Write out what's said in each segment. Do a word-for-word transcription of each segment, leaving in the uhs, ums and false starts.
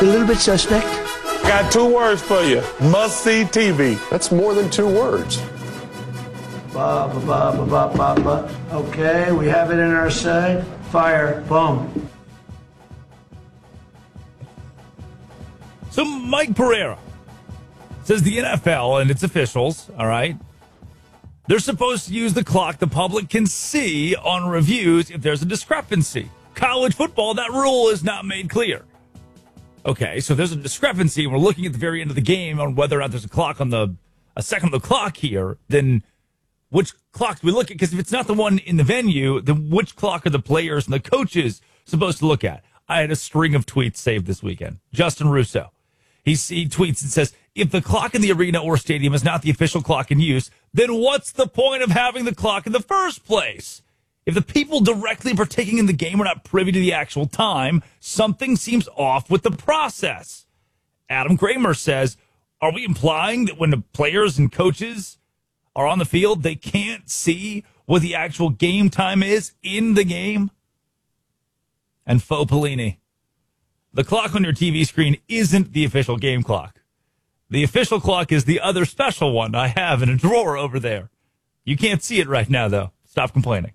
a little bit suspect. Got two words for you. Must-see T V. That's more than two words. Ba, ba, ba, ba, ba, ba, ba. Okay, we have it in our sight. Fire. Boom. So Mike Pereira says the N F L and its officials, all right, they're supposed to use the clock the public can see on reviews if there's a discrepancy. College football, that rule is not made clear. Okay, so if there's a discrepancy and we're looking at the very end of the game on whether or not there's a clock on the, a second on the clock here, then which clock do we look at? Because if it's not the one in the venue, then which clock are the players and the coaches supposed to look at? I had a string of tweets saved this weekend. Justin Russo. He, he tweets and says, if the clock in the arena or stadium is not the official clock in use, then what's the point of having the clock in the first place? If the people directly partaking in the game are not privy to the actual time, something seems off with the process. Adam Kramer says, are we implying that when the players and coaches are on the field, they can't see what the actual game time is in the game? And Faux Pellini. The clock on your T V screen isn't the official game clock. The official clock is the other special one I have in a drawer over there. You can't see it right now, though. Stop complaining.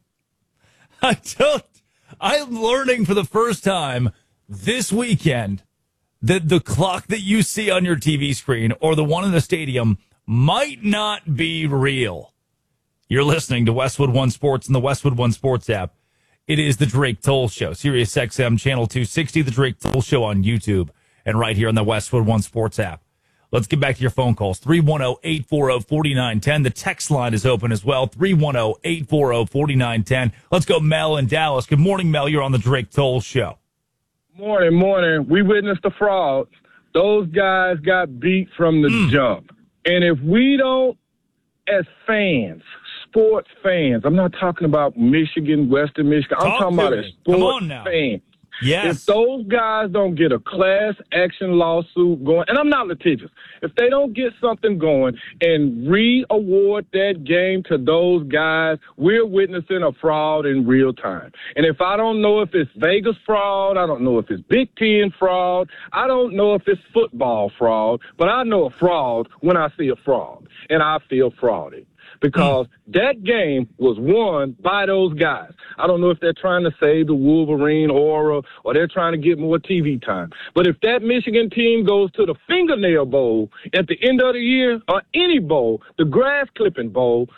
I don't. I'm learning for the first time this weekend that the clock that you see on your T V screen or the one in the stadium might not be real. You're listening to Westwood One Sports and the Westwood One Sports app. It is the Drake Toll Show, Sirius X M Channel two sixty, the Drake Toll Show on YouTube, and right here on the Westwood One Sports app. Let's get back to your phone calls. three one zero, eight four zero, four nine one zero. The text line is open as well. three one zero, eight four zero, four nine one zero. Let's go Mel in Dallas. Good morning, Mel. You're on the Drake Toll Show. Morning, morning. We witnessed the fraud. Those guys got beat from the mm. jump. And if we don't, as fans, sports fans, I'm not talking about Michigan, Western Michigan. I'm Talk talking about me. a sports now. fan. Yes. If those guys don't get a class action lawsuit going, and I'm not litigious, if they don't get something going and re-award that game to those guys, we're witnessing a fraud in real time. And if I don't know if it's Vegas fraud, I don't know if it's Big Ten fraud, I don't know if it's football fraud, but I know a fraud when I see a fraud, and I feel frauded. Because that game was won by those guys. I don't know if they're trying to save the Wolverine aura or they're trying to get more T V time. But if that Michigan team goes to the Fingernail Bowl at the end of the year or any bowl, the grass clipping bowl,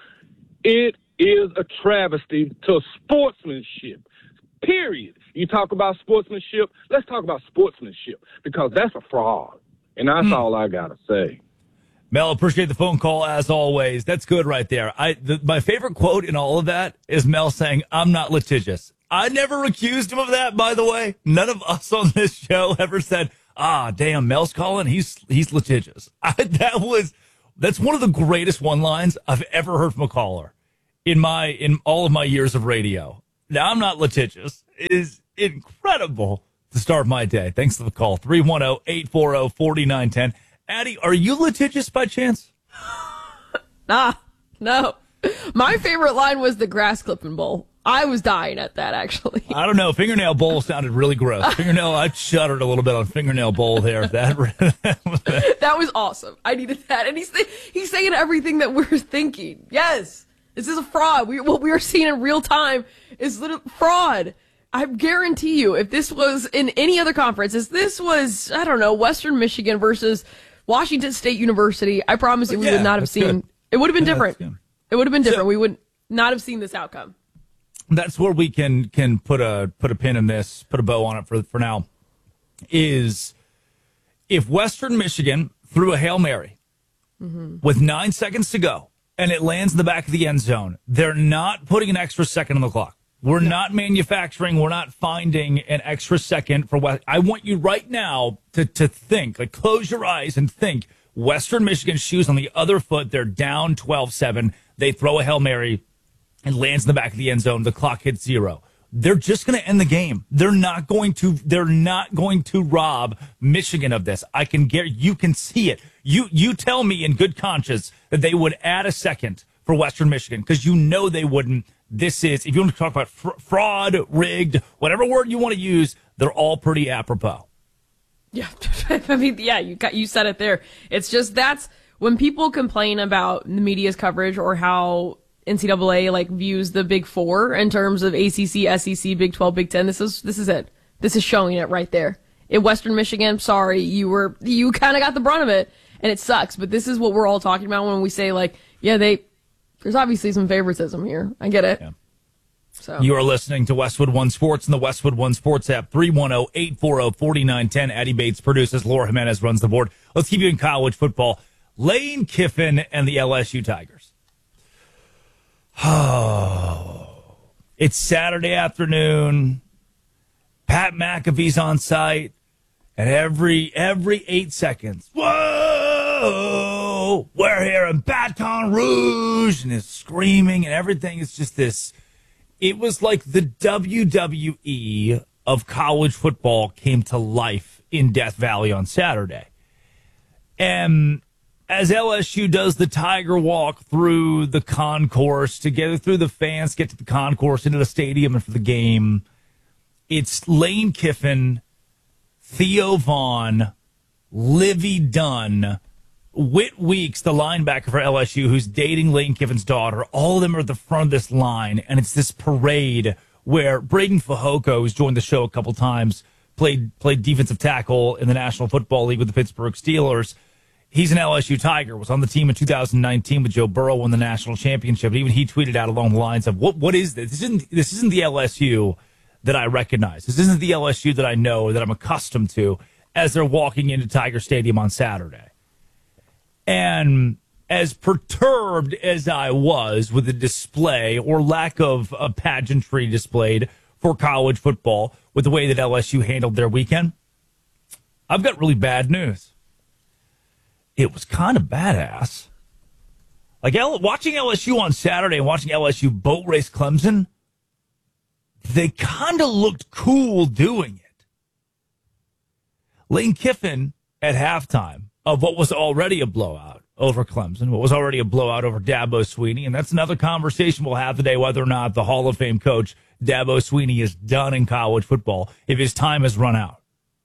it is a travesty to sportsmanship. Period. You talk about sportsmanship, let's talk about sportsmanship because that's a fraud. And that's mm. all I got to say. Mel, appreciate the phone call as always. That's good right there. I the, my favorite quote in all of that is Mel saying, I'm not litigious. I never accused him of that, by the way. None of us on this show ever said, ah, damn, Mel's calling. He's he's litigious. I, that was that's one of the greatest one lines I've ever heard from a caller in my in all of my years of radio. Now, I'm not litigious. It is incredible to start my day. Thanks for the call. three one zero, eight four zero, four nine one zero. Addie, are you litigious by chance? Nah, no. My favorite line was the grass clipping bowl. I was dying at that, actually. I don't know. Fingernail bowl sounded really gross. Fingernail, I shuddered a little bit on fingernail bowl there. That that was awesome. I needed that. And he's he's saying everything that we're thinking. Yes, this is a fraud. We, what we are seeing in real time is little fraud. I guarantee you, if this was in any other conference, if this was, I don't know, Western Michigan versus Washington State University, I promise you we yeah, would not have seen, good. it would have been yeah, different. It would have been different. So, we would not have seen this outcome. That's where we can can put a put a pin in this, put a bow on it for for now, is if Western Michigan threw a Hail Mary mm-hmm. with nine seconds to go and it lands in the back of the end zone, they're not putting an extra second on the clock. We're no. not manufacturing. We're not finding an extra second for West. I want you right now to, to think, like close your eyes and think Western Michigan's shoes on the other foot. They're down twelve seven. They throw a Hail Mary and lands in the back of the end zone. The clock hits zero. They're just going to end the game. They're not going to, they're not going to rob Michigan of this. I can get, you can see it. You, you tell me in good conscience that they would add a second for Western Michigan because you know they wouldn't. This is, if you want to talk about fr- fraud, rigged, whatever word you want to use, they're all pretty apropos. Yeah, I mean, yeah, you got you said it there. It's just that's when people complain about the media's coverage or how N C double A like views the Big Four in terms of A C C, S E C, Big twelve, Big ten. This is this is it. This is showing it right there. In Western Michigan, sorry, you were you kind of got the brunt of it, and it sucks. But this is what we're all talking about when we say like, yeah, they. There's obviously some favoritism here. I get it. Yeah. So you are listening to Westwood One Sports and the Westwood One Sports app. three one zero, eight four zero, four nine one zero. Addie Bates produces. Laura Jimenez runs the board. Let's keep you in college football. Lane Kiffin and the L S U Tigers. Oh, it's Saturday afternoon. Pat McAfee's on site, and every every eight seconds, whoa, we're here in Baton Rouge, and it's screaming, and everything is just this. It was like the W W E of college football came to life in Death Valley on Saturday. And as L S U does the Tiger Walk through the concourse to get through the fans, get to the concourse, into the stadium, and for the game, it's Lane Kiffin, Theo Vaughn, Livy Dunn, Whit Weeks, the linebacker for L S U, who's dating Lane Kiffin's daughter. All of them are at the front of this line, and it's this parade where Braden Fajoko, who's joined the show a couple times, played played defensive tackle in the National Football League with the Pittsburgh Steelers. He's an L S U Tiger, was on the team in two thousand nineteen with Joe Burrow, won the national championship. Even he tweeted out along the lines of, "What what is this? This isn't this isn't the L S U that I recognize. This isn't the L S U that I know or that I'm accustomed to," as they're walking into Tiger Stadium on Saturday. And as perturbed as I was with the display or lack of a pageantry displayed for college football with the way that L S U handled their weekend, I've got really bad news. It was kind of badass. Like L- watching L S U on Saturday and watching L S U boat race Clemson, they kind of looked cool doing it. Lane Kiffin at halftime of what was already a blowout over Clemson, what was already a blowout over Dabo Swinney, and that's another conversation we'll have today, whether or not the Hall of Fame coach Dabo Swinney is done in college football, if his time has run out.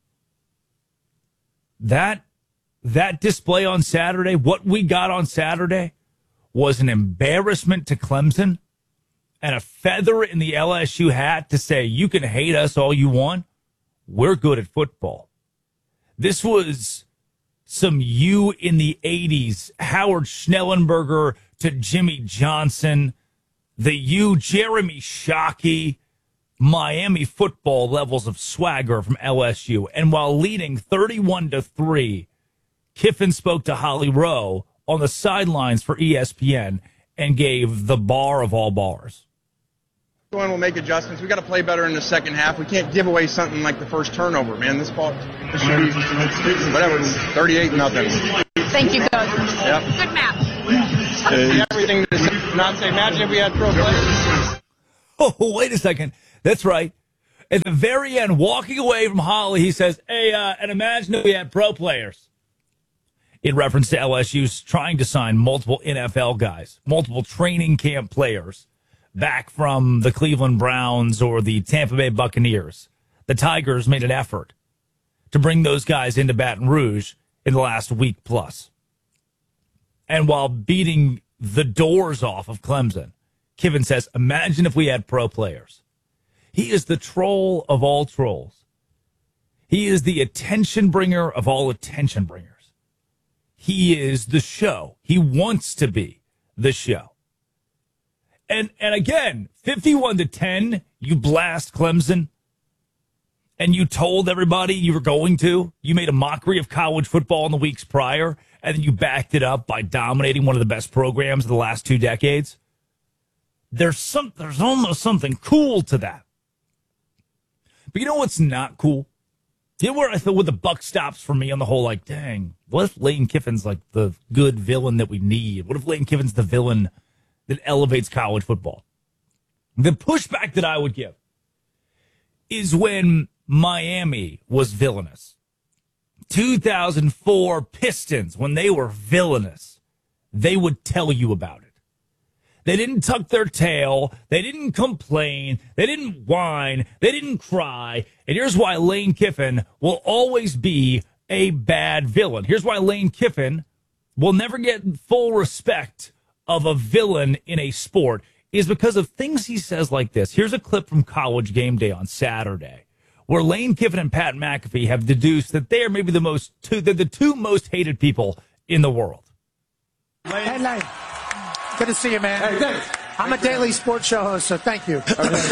That, that display on Saturday, what we got on Saturday, was an embarrassment to Clemson and a feather in the L S U hat to say, you can hate us all you want. We're good at football. This was some you in the eighties, Howard Schnellenberger to Jimmy Johnson, the you, Jeremy Shockey, Miami football levels of swagger from L S U. And while leading thirty-one to three, Kiffin spoke to Holly Rowe on the sidelines for E S P N and gave the bar of all bars. And we'll make adjustments. We got to play better in the second half. We can't give away something like the first turnover, man. This ball, this should be whatever, thirty-eight nothing. Thank you, Coach. Yep. Good map. Everything to say, not say. Imagine if we had pro players. Oh, wait a second. That's right. At the very end, walking away from Holly, he says, "Hey, uh, and imagine if we had pro players." In reference to L S U's trying to sign multiple N F L guys, multiple training camp players back from the Cleveland Browns or the Tampa Bay Buccaneers. The Tigers made an effort to bring those guys into Baton Rouge in the last week plus. And while beating the doors off of Clemson, Kiffin says, imagine if we had pro players. He is the troll of all trolls. He is the attention bringer of all attention bringers. He is the show. He wants to be the show. And and again, fifty-one to ten, you blast Clemson, and you told everybody you were going to. You made a mockery of college football in the weeks prior, and then you backed it up by dominating one of the best programs of the last two decades. There's some, there's almost something cool to that. But you know what's not cool? You know where I thought where the buck stops for me on the whole, like, dang, what if Lane Kiffin's like the good villain that we need? What if Lane Kiffin's the villain that elevates college football? The pushback that I would give is when Miami was villainous. two thousand four Pistons, when they were villainous, they would tell you about it. They didn't tuck their tail. They didn't complain. They didn't whine. They didn't cry. And here's why Lane Kiffin will always be a bad villain. Here's why Lane Kiffin will never get full respect of a villain in a sport is because of things he says like this. Here's a clip from College Game Day on Saturday where Lane Kiffin and Pat McAfee have deduced that they are maybe the most two, they're the two most hated people in the world. Hey, Lane. Good to see you, man. Hey, thanks. I'm a daily sports show host, so thank you.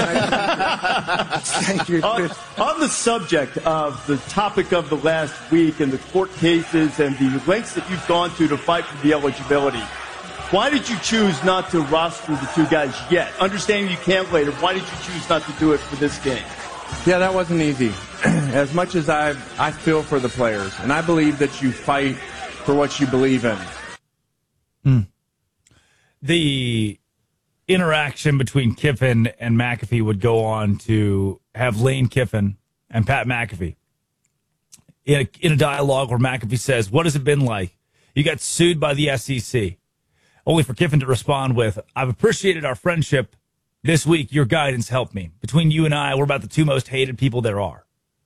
Thank you. On, on the subject of the topic of the last week and the court cases and the lengths that you've gone to to fight for the eligibility, why did you choose not to roster the two guys yet? Understanding you can't later, why did you choose not to do it for this game? Yeah, that wasn't easy. As much as I I feel for the players, and I believe that you fight for what you believe in. Hmm. The interaction between Kiffin and McAfee would go on to have Lane Kiffin and Pat McAfee in a, in a dialogue where McAfee says, what has it been like? You got sued by the S E C. Only for Kiffin to respond with, I've appreciated our friendship this week. Your guidance helped me. Between you and I, we're about the two most hated people there are.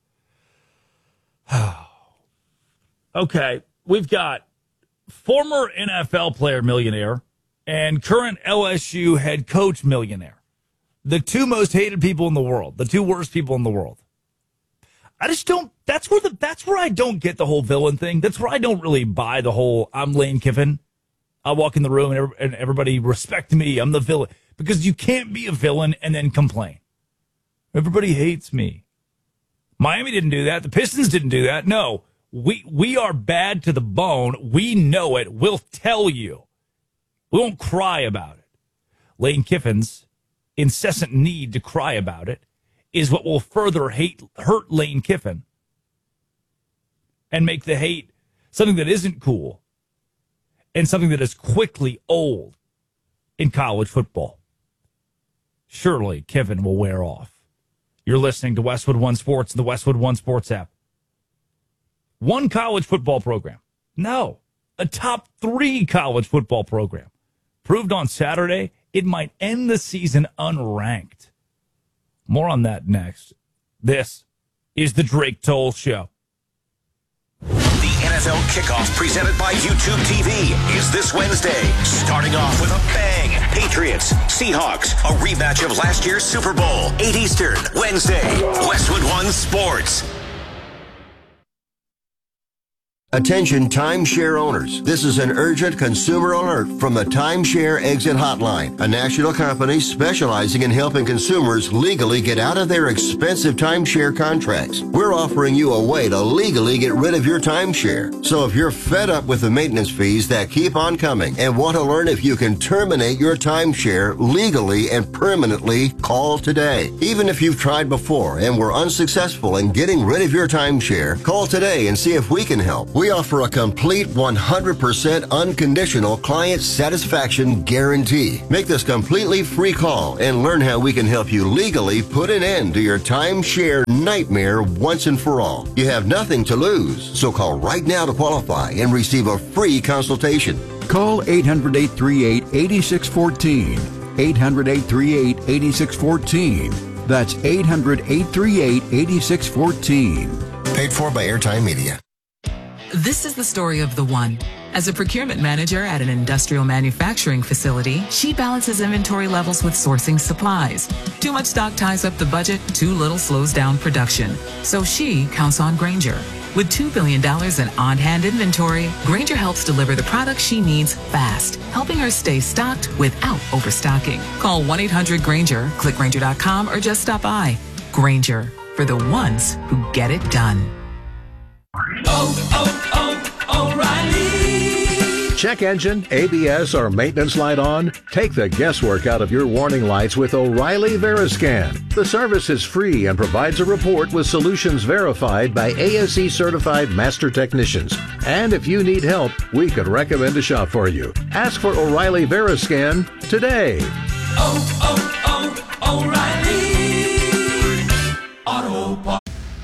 Okay, we've got former N F L player millionaire and current L S U head coach millionaire. The two most hated people in the world. The two worst people in the world. I just don't, that's where the, that's where I don't get the whole villain thing. That's where I don't really buy the whole, I'm Lane Kiffin. I walk in the room and, every, and everybody respect me. I'm the villain. Because you can't be a villain and then complain. Everybody hates me. Miami didn't do that. The Pistons didn't do that. No, we, we are bad to the bone. We know it. We'll tell you. We won't cry about it. Lane Kiffin's incessant need to cry about it is what will further hate hurt Lane Kiffin and make the hate something that isn't cool and something that is quickly old in college football. Surely Kiffin will wear off. You're listening to Westwood One Sports and the Westwood One Sports app. One college football program. No, a top three college football program. Proved on Saturday, it might end the season unranked. More on that next. This is the Drake Toll Show. The N F L kickoff presented by YouTube T V is this Wednesday. Starting off with a bang. Patriots, Seahawks, a rematch of last year's Super Bowl. eight Eastern, Wednesday. Westwood One Sports. Attention timeshare owners. This is an urgent consumer alert from the Timeshare Exit Hotline, a national company specializing in helping consumers legally get out of their expensive timeshare contracts. We're offering you a way to legally get rid of your timeshare. So if you're fed up with the maintenance fees that keep on coming and want to learn if you can terminate your timeshare legally and permanently, call today. Even if you've tried before and were unsuccessful in getting rid of your timeshare, call today and see if we can help. We offer a complete one hundred percent unconditional client satisfaction guarantee. Make this completely free call and learn how we can help you legally put an end to your timeshare nightmare once and for all. You have nothing to lose, so call right now to qualify and receive a free consultation. Call eight hundred, eight three eight, eight six one four. eight hundred, eight three eight, eight six one four. That's eight hundred, eight three eight, eight six one four. Paid for by Airtime Media. This is the story of the one. As a procurement manager at an industrial manufacturing facility, she balances inventory levels with sourcing supplies. Too much stock ties up the budget, too little slows down production. So she counts on Grainger. With two billion dollars in on-hand inventory, Grainger helps deliver the products she needs fast, helping her stay stocked without overstocking. Call one eight hundred Grainger, click Grainger dot com, or just stop by. Grainger, for the ones who get it done. Oh, oh, oh, O'Reilly. Check engine, A B S, or maintenance light on? Take the guesswork out of your warning lights with O'Reilly Veriscan. The service is free and provides a report with solutions verified by A S E certified master technicians. And if you need help, we could recommend a shop for you. Ask for O'Reilly Veriscan today. Oh, oh, oh, O'Reilly Auto Parts.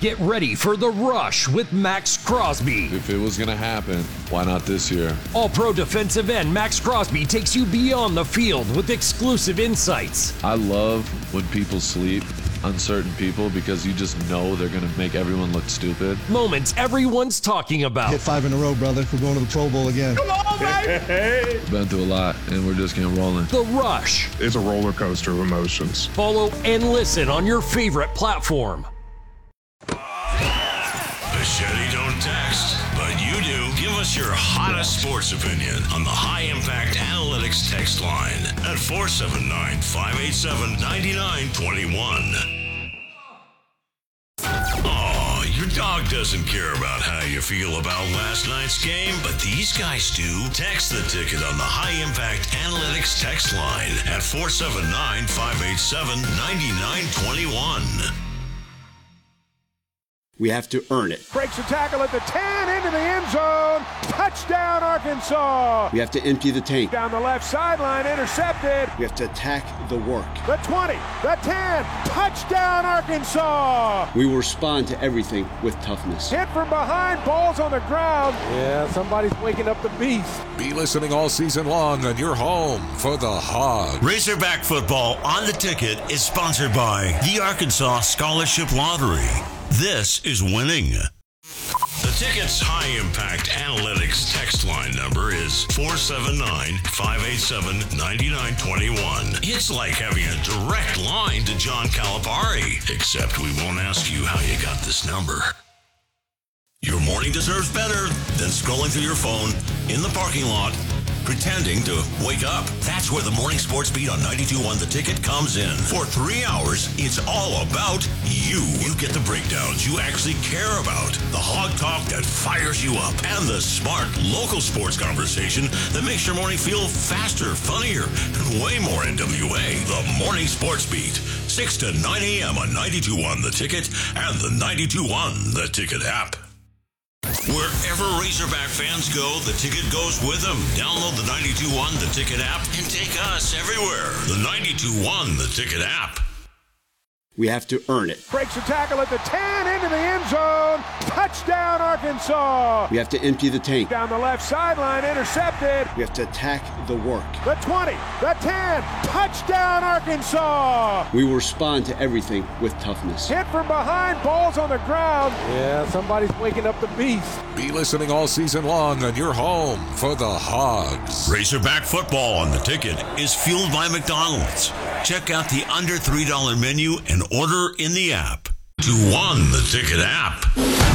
Get ready for The Rush with Max Crosby. If it was going to happen, why not this year? All-pro defensive end Max Crosby takes you beyond the field with exclusive insights. I love when people sleep on certain people because you just know they're going to make everyone look stupid. Moments everyone's talking about. Hit five in a row, brother. We're going to the Pro Bowl again. Come on, baby! Been through a lot, and we're just getting rolling. The Rush. It's a roller coaster of emotions. Follow and listen on your favorite platform. Machete don't text, but you do. Give us your hottest sports opinion on the High Impact Analytics text line at four seven nine, five eight seven, nine nine two one. Oh, your dog doesn't care about how you feel about last night's game, but these guys do. Text the ticket on the High Impact Analytics text line at four seven nine, five eight seven, nine nine two one. We have to earn it. Breaks a tackle at the ten, into the end zone. Touchdown, Arkansas. We have to empty the tank. Down the left sideline, intercepted. We have to attack the work. The twenty, the ten, touchdown, Arkansas. We will respond to everything with toughness. Hit from behind, balls on the ground. Yeah, somebody's waking up the beast. Be listening all season long on your home for the Hogs. Razorback football on the ticket is sponsored by the Arkansas Scholarship Lottery. This is winning. The ticket's High Impact Analytics text line number is four seven nine, five eight seven, nine nine two one. It's like having a direct line to John Calipari, except we won't ask you how you got this number. Your morning deserves better than scrolling through your phone in the parking lot, pretending to wake up. That's where the Morning Sports Beat on ninety-two point one The Ticket comes in. For three hours, it's all about you. You get the breakdowns you actually care about, the hog talk that fires you up, and the smart local sports conversation that makes your morning feel faster, funnier, and way more N W A. The Morning Sports Beat, six to nine a.m. on ninety-two point one The Ticket and the ninety-two point one The Ticket app. Wherever Razorback fans go, the ticket goes with them. Download the ninety-two point one The Ticket app and take us everywhere. The ninety-two point one The Ticket app. We have to earn it. Breaks a tackle at the ten, into the end zone. Touchdown, Arkansas. We have to empty the tank. Down the left sideline, intercepted. We have to attack the work. The twenty, the ten, touchdown, Arkansas. We will respond to everything with toughness. Hit from behind, balls on the ground. Yeah, somebody's waking up the beast. Be listening all season long on your home for the Hogs. Razorback football on the ticket is fueled by McDonald's. Check out the under three dollar menu and order in the app. To one The Ticket app.